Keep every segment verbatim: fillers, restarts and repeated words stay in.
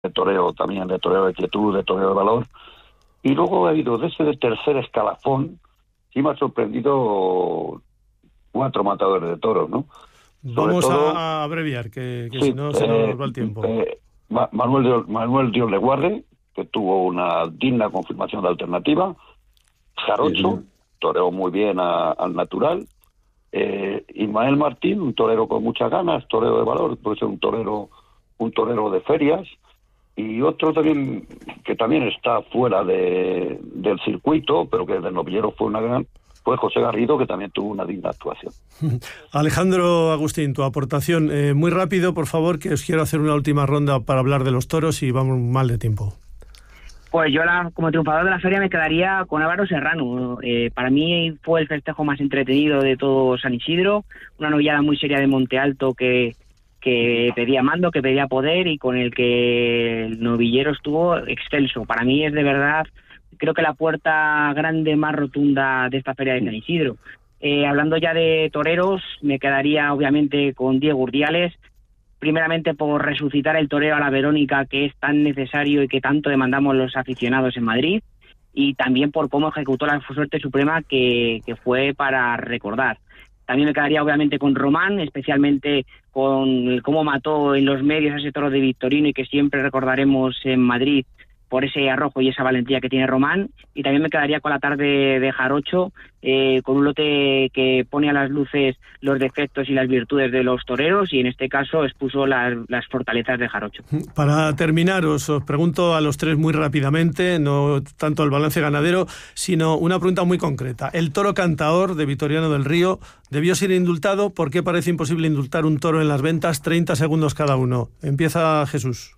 de toreo también, de toreo de quietud, de toreo de valor. Y luego ha habido de ese de tercer escalafón, sí me ha sorprendido cuatro matadores de toros, ¿no? Sobre Vamos todo, a abreviar, que, que sí, si no eh, se nos va el tiempo. Eh, Manuel, Manuel Dios le guarde, que tuvo una digna confirmación de alternativa. Jarocho, sí, sí. Toreó muy bien a, al natural. Eh, Ismael Martín, un torero con muchas ganas, torero de valor, puede ser un torero, un torero de ferias. Y otro también, que también está fuera de, del circuito, pero que de novillero fue una gran... fue José Garrido, que también tuvo una digna actuación. Alejandro Agustín, tu aportación. Eh, muy rápido, por favor, que os quiero hacer una última ronda para hablar de los toros y vamos mal de tiempo. Pues yo, la, como triunfador de la feria, me quedaría con Álvaro Serrano. Eh, para mí fue el festejo más entretenido de todo San Isidro, una novillada muy seria de Monte Alto que, que pedía mando, que pedía poder y con el que el novillero estuvo excelso. Para mí es de verdad... creo que la puerta grande más rotunda de esta feria de San Isidro. Eh, hablando ya de toreros, me quedaría obviamente con Diego Urdiales, primeramente por resucitar el toreo a la Verónica, que es tan necesario y que tanto demandamos los aficionados en Madrid, y también por cómo ejecutó la suerte suprema, que, que fue para recordar. También me quedaría obviamente con Román, especialmente con cómo mató en los medios a ese toro de Victorino y que siempre recordaremos en Madrid por ese arrojo y esa valentía que tiene Román. Y también me quedaría con la tarde de Jarocho, eh, con un lote que pone a las luces los defectos y las virtudes de los toreros, y en este caso expuso las, las fortalezas de Jarocho. Para terminar, os, os pregunto a los tres muy rápidamente, no tanto el balance ganadero, sino una pregunta muy concreta. El toro Cantaor de Vitoriano del Río debió ser indultado. ¿Por qué parece imposible indultar un toro en las ventas? treinta segundos cada uno. Empieza Jesús.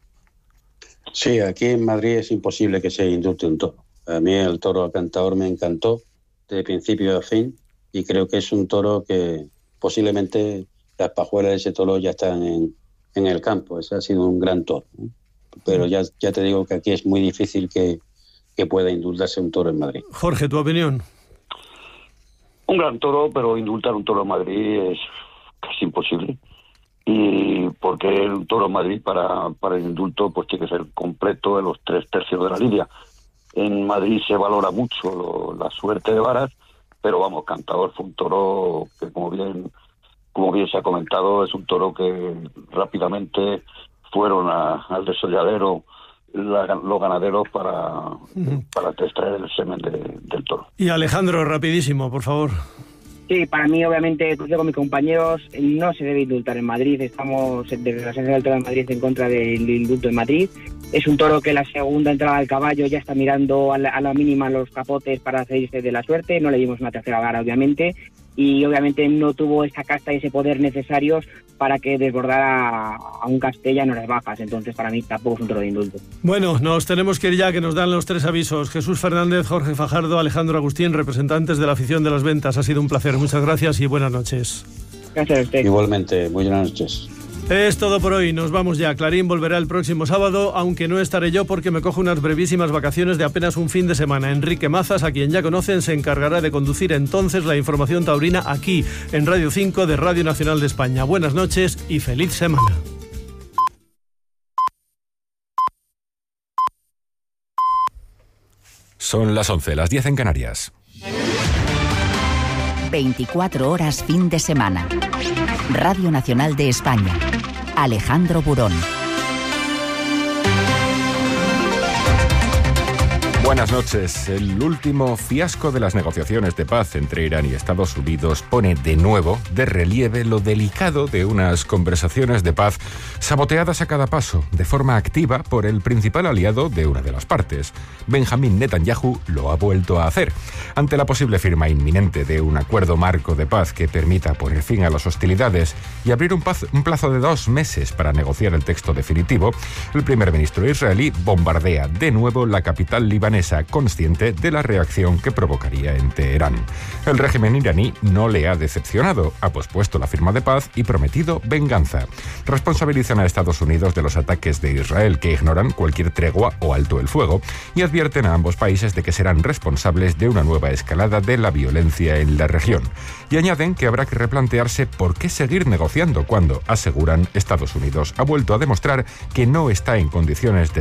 Sí, aquí en Madrid es imposible que se indulte un toro. A mí el toro Cantaor me encantó de principio a fin y creo que es un toro que posiblemente las pajuelas de ese toro ya están en, en el campo. Ese ha sido un gran toro, ¿eh? Pero ya, ya te digo que aquí es muy difícil que, que pueda indultarse un toro en Madrid. Jorge, ¿tu opinión? Un gran toro, pero indultar un toro en Madrid es casi imposible. Y porque el toro en Madrid para, para el indulto pues tiene que ser completo de los tres tercios de la lidia. En Madrid se valora mucho lo, la suerte de varas, pero vamos, Cantaor fue un toro que como bien como bien se ha comentado, es un toro que rápidamente fueron a, al desolladero la, los ganaderos para, uh-huh. para extraer el semen de, del toro. Y Alejandro, rapidísimo, por favor. Sí, para mí, obviamente, cruzo con mis compañeros, no se debe indultar en Madrid. Estamos desde la Asociación del Toro de Madrid en contra del indulto en Madrid. Es un toro que la segunda entrada del caballo ya está mirando a la, a la mínima los capotes para hacerse de la suerte. No le dimos una tercera vara, obviamente. Y obviamente no tuvo esa casta y ese poder necesarios para que desbordara a un castellano en las bajas. Entonces, para mí tampoco es un toro de indulto. Bueno, nos tenemos que ir ya, que nos dan los tres avisos. Jesús Fernández, Jorge Fajardo, Alejandro Agustín, representantes de la afición de las ventas. Ha sido un placer. Muchas gracias y buenas noches. Gracias a usted. Igualmente, muy buenas noches. Es todo por hoy, nos vamos ya. Clarín volverá el próximo sábado, aunque no estaré yo porque me cojo unas brevísimas vacaciones de apenas un fin de semana. Enrique Mazas, a quien ya conocen, se encargará de conducir entonces la información taurina aquí, en Radio cinco de Radio Nacional de España. Buenas noches y feliz semana. Son las once, las diez en Canarias. veinticuatro horas fin de semana. Radio Nacional de España. Alejandro Burón. Buenas noches. El último fiasco de las negociaciones de paz entre Irán y Estados Unidos pone de nuevo de relieve lo delicado de unas conversaciones de paz saboteadas a cada paso, de forma activa por el principal aliado de una de las partes. Benjamín Netanyahu lo ha vuelto a hacer. Ante la posible firma inminente de un acuerdo marco de paz que permita poner fin a las hostilidades y abrir un, paz, un plazo de dos meses para negociar el texto definitivo, el primer ministro israelí bombardea de nuevo la capital libanesa mesa consciente de la reacción que provocaría en Teherán. El régimen iraní no le ha decepcionado, ha pospuesto la firma de paz y prometido venganza. Responsabilizan a Estados Unidos de los ataques de Israel, que ignoran cualquier tregua o alto el fuego, y advierten a ambos países de que serán responsables de una nueva escalada de la violencia en la región. Y añaden que habrá que replantearse por qué seguir negociando cuando, aseguran, Estados Unidos ha vuelto a demostrar que no está en condiciones de